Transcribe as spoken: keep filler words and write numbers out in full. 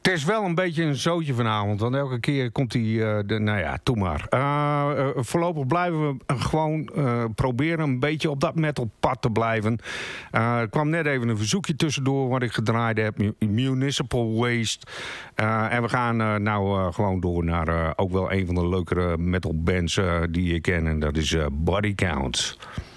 is wel een beetje een zootje vanavond. Want elke keer komt hij... Uh, de, nou ja, doe maar. Uh, uh, voorlopig blijven we gewoon uh, proberen een beetje op dat metalpad te blijven. Uh, er kwam net even een verzoekje tussendoor wat ik gedraaid heb. Municipal Waste. Uh, en we gaan uh, nou uh, gewoon door naar uh, ook wel een van de leukere metalbands uh, die ik ken. En dat is uh, Body Count.